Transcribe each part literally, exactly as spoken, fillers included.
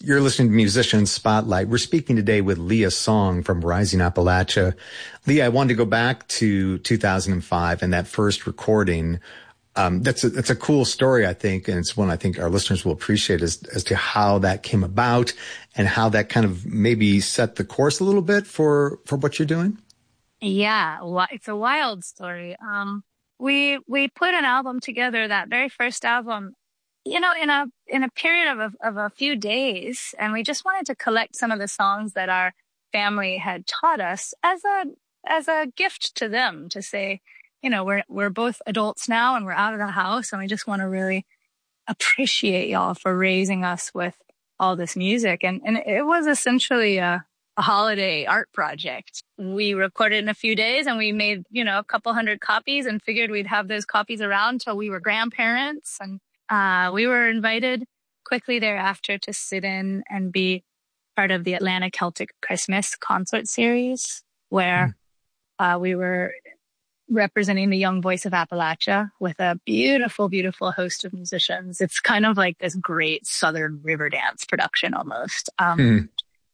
You're listening to Musician Spotlight. We're speaking today with Leah Song from Rising Appalachia. Leah, I wanted to go back to two thousand five and that first recording. Um, that's a, that's a cool story, I think, and it's one I think our listeners will appreciate as, as to how that came about and how that kind of maybe set the course a little bit for, for what you're doing. Yeah, it's a wild story. Um, we we put an album together, that very first album, you know, in a in a period of a, of a few days, and we just wanted to collect some of the songs that our family had taught us as a as a gift to them, to say, you know, we're we're both adults now and we're out of the house, and we just want to really appreciate y'all for raising us with all this music. And and it was essentially a, a holiday art project. We recorded in a few days and we made, you know, a couple hundred copies and figured we'd have those copies around till we were grandparents. And uh, we were invited quickly thereafter to sit in and be part of the Atlanta Celtic Christmas concert series, where mm. uh, we were representing the young voice of Appalachia with a beautiful, beautiful host of musicians. It's kind of like this great Southern river dance production almost. Um, mm.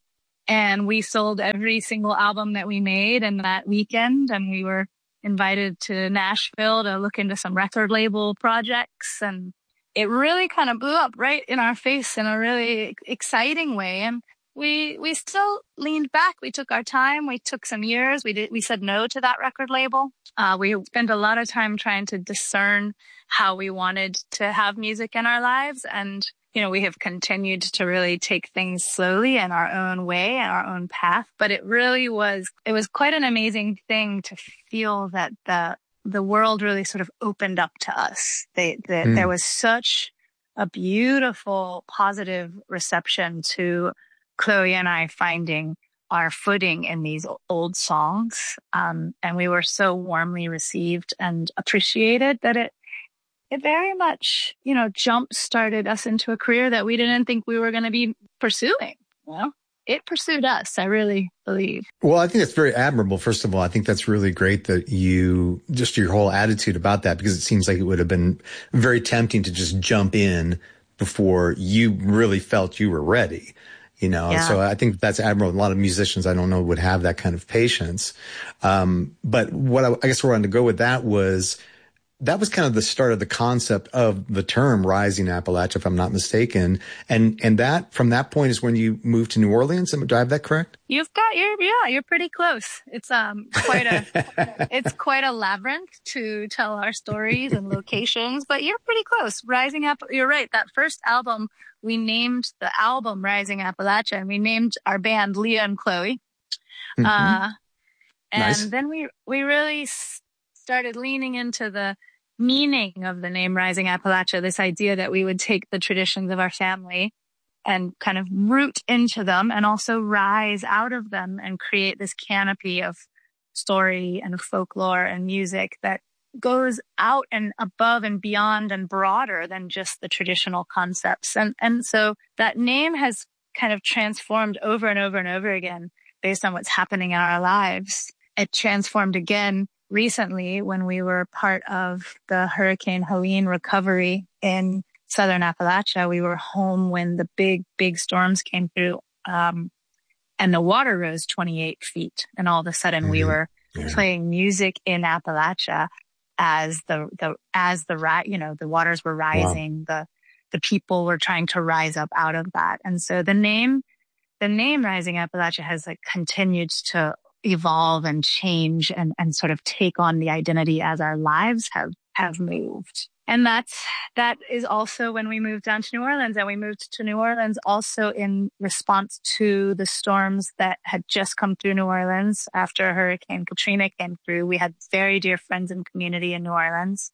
And we sold every single album that we made in that weekend. And we were invited to Nashville to look into some record label projects. And it really kind of blew up right in our face in a really exciting way. And we we still leaned back. We took our time. We took some years. We did. We said no to that record label. Uh, we spent a lot of time trying to discern how we wanted to have music in our lives. And you know, we have continued to really take things slowly in our own way and our own path. But it really was, it was quite an amazing thing to feel that the, the world really sort of opened up to us. They, the, mm. There was such a beautiful, positive reception to Chloe and I finding our footing in these old songs. Um, and we were so warmly received and appreciated that it, It very much, you know, jump-started us into a career that we didn't think we were going to be pursuing. Well, it pursued us, I really believe. Well, I think that's very admirable. First of all, I think that's really great that you, just your whole attitude about that, because it seems like it would have been very tempting to just jump in before you really felt you were ready. You know, yeah. So I think that's admirable. A lot of musicians, I don't know, would have that kind of patience. Um, but what I, I guess where I wanted to go with that was, that was kind of the start of the concept of the term Rising Appalachia, if I'm not mistaken. And, and that, from that point is when you moved to New Orleans. Do I have that correct? You've got, you're, yeah, you're pretty close. It's, um, quite a, it's quite a labyrinth to tell our stories and locations, but you're pretty close. Rising App, you're right. That first album, we named the album Rising Appalachia, and we named our band Leah and Chloe. Mm-hmm. Uh, and nice. Then we, we really started leaning into the meaning of the name Rising Appalachia, this idea that we would take the traditions of our family and kind of root into them and also rise out of them and create this canopy of story and folklore and music that goes out and above and beyond and broader than just the traditional concepts. And, and so that name has kind of transformed over and over and over again based on what's happening in our lives. It transformed again recently when we were part of the Hurricane Helene recovery in Southern Appalachia. We were home when the big, big storms came through, um, and the water rose twenty-eight feet. And all of a sudden mm-hmm. we were yeah. playing music in Appalachia as the, the, as the, you know, the waters were rising, wow. the, the people were trying to rise up out of that. And so the name, the name Rising Appalachia has like continued to evolve and change and, and sort of take on the identity as our lives have, have moved. And that's, that is also when we moved down to New Orleans, and we moved to New Orleans also in response to the storms that had just come through New Orleans after Hurricane Katrina came through. We had very dear friends and community in New Orleans.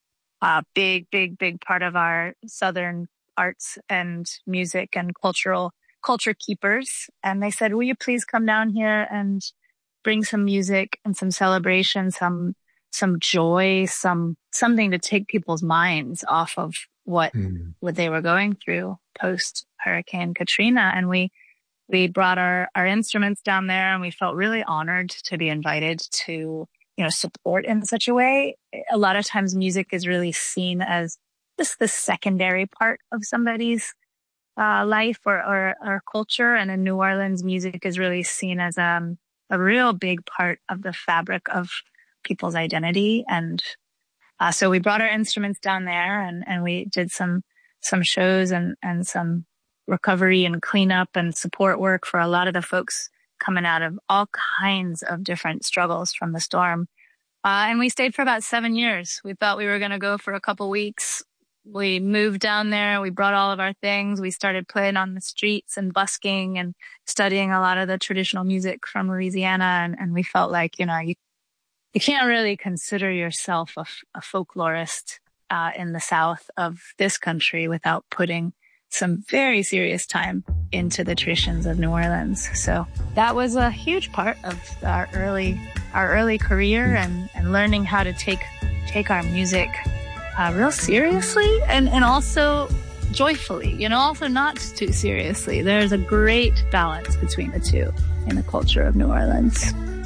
A big, big, big part of our Southern arts and music and cultural culture keepers. And they said, will you please come down here and bring some music and some celebration, some, some joy, some, something to take people's minds off of what, mm. what they were going through post Hurricane Katrina. And we, we brought our, our instruments down there, and we felt really honored to be invited to, you know, support in such a way. A lot of times music is really seen as just the secondary part of somebody's uh, life or, or, or culture. And in New Orleans, music is really seen as um, a real big part of the fabric of people's identity. And uh, so we brought our instruments down there and, and we did some some shows and, and some recovery and cleanup and support work for a lot of the folks coming out of all kinds of different struggles from the storm. Uh, and we stayed for about seven years. We thought we were going to go for a couple weeks. We moved down there. We brought all of our things. We started playing on the streets and busking and studying a lot of the traditional music from Louisiana. And, and we felt like, you know, you, you can't really consider yourself a, a folklorist uh, in the South of this country without putting some very serious time into the traditions of New Orleans. So that was a huge part of our early our early career and, and learning how to take take our music uh, real seriously and, and also joyfully, you know, also not too seriously. There's a great balance between the two in the culture of New Orleans.